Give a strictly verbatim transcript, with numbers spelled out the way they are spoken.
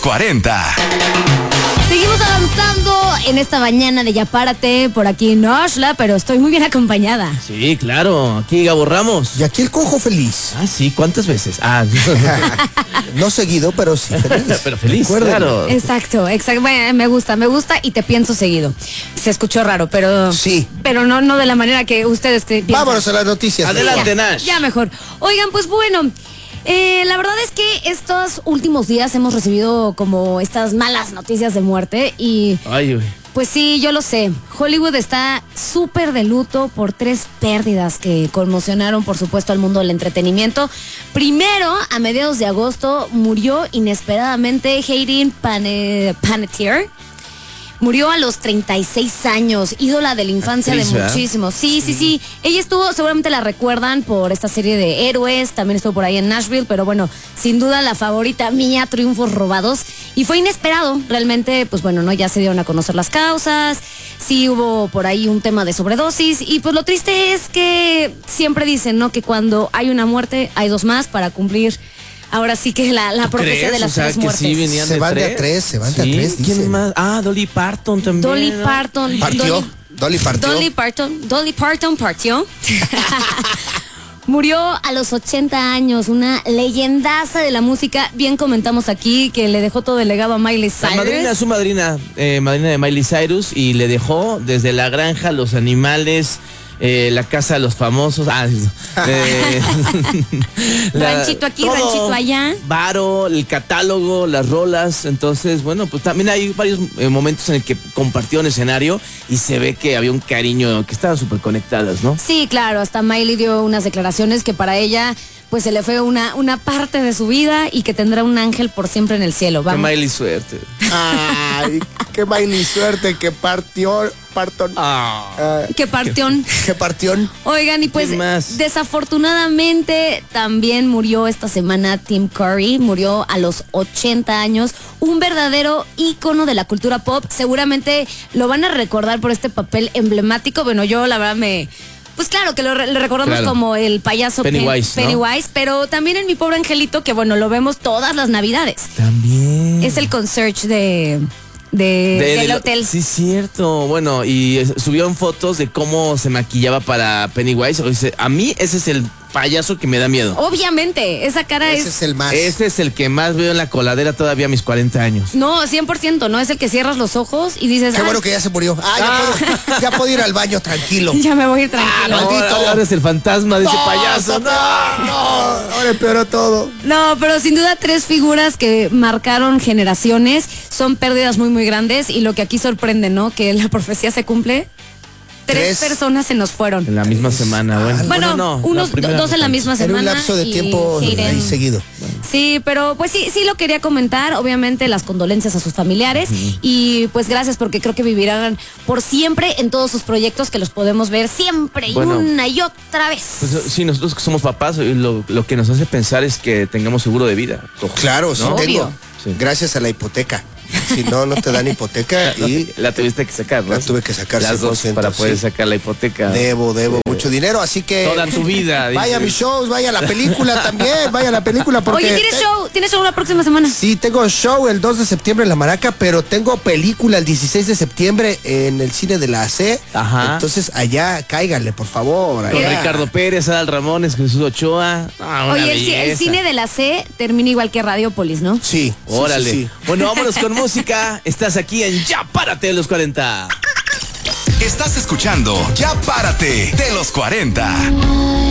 cuarenta. Seguimos avanzando en esta mañana de Ya Párate por aquí en Oshla, pero estoy muy bien acompañada. Sí, claro, aquí Gabo Ramos. Y aquí el Cojo feliz. Ah, sí, ¿cuántas veces? Ah, no seguido, pero sí feliz. pero feliz, Recuerden. claro. Exacto, exacto. Bueno, me gusta, me gusta y te pienso seguido. Se escuchó raro, pero Sí. pero no no de la manera que ustedes que piensan. Vámonos a las noticias. Adelante, ya, Nash. ya mejor. Oigan, pues bueno, eh, la verdad es que estos últimos días hemos recibido como estas malas noticias de muerte y Ay, güey. pues sí, yo lo sé. Hollywood está súper de luto por tres pérdidas que conmocionaron, por supuesto, al mundo del entretenimiento. Primero, a mediados de agosto, murió inesperadamente Hayden Pane- Panettiere. Murió a los treinta y seis años, ídola de la infancia Actriz, de ¿verdad? muchísimos. Sí, sí, sí. Ella estuvo, seguramente la recuerdan por esta serie de Héroes, también estuvo por ahí en Nashville, pero bueno, sin duda la favorita mía, Triunfos Robados. Y fue inesperado, realmente, pues bueno, no, ya se dieron a conocer las causas, sí hubo por ahí un tema de sobredosis, y pues lo triste es que siempre dicen, ¿no? Que cuando hay una muerte, hay dos más para cumplir. Ahora sí que la, la profecía ¿Crees? de las O sea, tres que muertes. sí venían Se de van de tres. a tres, se van de a Sí, tres, ¿quién dicen. más? Ah, Dolly Parton también. Dolly ¿no? Parton. Partió. Dolly, Dolly partió. Dolly Parton. Dolly Parton partió. Murió a los ochenta años, una leyendaza de la música. Bien comentamos aquí que le dejó todo el legado a Miley La Cyrus. madrina, su madrina, eh, madrina de Miley Cyrus, y le dejó desde la granja, los animales, eh, la casa de los famosos, ah, eh, Ranchito aquí, ranchito allá. Varo, el catálogo, las rolas. Entonces, bueno, pues también hay varios eh, momentos en el que compartieron escenario y se ve que había un cariño, que estaban súper conectadas, ¿no? Sí, claro, hasta Miley dio unas declaraciones que para ella pues se le fue una, una parte de su vida y que tendrá un ángel por siempre en el cielo. Que Vamos. Miley suerte. Ay, qué Miley suerte que partió, partón. Ah. Ah, Que partión. qué partión. Oigan, y pues ¿Quién más? desafortunadamente también murió esta semana Tim Curry, murió a los ochenta años, un verdadero ícono de la cultura pop. Seguramente lo van a recordar por este papel emblemático. Bueno, yo la verdad me... Pues claro, que lo re- le recordamos Claro. como el payaso Pen- Pennywise, ¿no? Pennywise, pero también en Mi Pobre Angelito, que bueno, lo vemos todas las navidades. También. Es el concierge de, de- De- del de- hotel. Sí, cierto. Bueno, y eh, subieron fotos de cómo se maquillaba para Pennywise. O dice, a mí ese es el payaso que me da miedo. Obviamente, esa cara Ese es... es el más. Ese es el que más veo en la coladera todavía a mis cuarenta años. No, cien por ciento, no es el que cierras los ojos y dices, Qué "Ay, bueno que ya se murió. Ah, ya, Puedo, ya puedo ir al baño tranquilo. ya me voy a ir tranquilo. no. maldito. Ahora, ahora es el fantasma de ese No, payaso. no, no, ahora empeoró todo. No, pero sin duda tres figuras que marcaron generaciones, son pérdidas muy muy grandes y lo que aquí sorprende, ¿no? Que la profecía se cumple. Tres, Tres. personas se nos fueron. En la misma semana, bueno. Bueno, no, unos la primera dos en la no misma En semana. un lapso de y tiempo Hayden- ahí seguido. Sí, pero pues sí, sí lo quería comentar, obviamente las condolencias a sus familiares y pues gracias porque creo que vivirán por siempre en todos sus proyectos que los podemos ver siempre y Bueno. una y otra vez. Pues sí, nosotros que somos papás, eh, lo, lo que nos hace pensar es que tengamos seguro de vida. Cojo. Claro, sí ¿No? tengo. Obvio. Sí. Gracias a la hipoteca. Si no, no te dan hipoteca y La tuviste que sacar, ¿no? La tuve que sacar Las dos cien por ciento, para poder sí. sacar la hipoteca. debo, debo mucho dinero, así que... Toda tu vida. Vaya a mis dices. shows, vaya a la película también, vaya a la película porque... Oye, ¿tienes te- show? ¿Tienes show la próxima semana? Sí, tengo show el dos de septiembre en La Maraca, pero tengo película el dieciséis de septiembre en el cine de la A C. Ajá. Entonces allá, cáiganle, por favor. Con allá. Ricardo Pérez, Adal Ramones, Jesús Ochoa. Ah, una Oye, el, ci- el belleza. cine de la C termina igual que Radiopolis, ¿no? Sí, sí, Órale. sí, sí. Bueno, vámonos con música. Estás aquí en Ya Párate de los cuarenta. Estás escuchando Ya Párate de los cuarenta.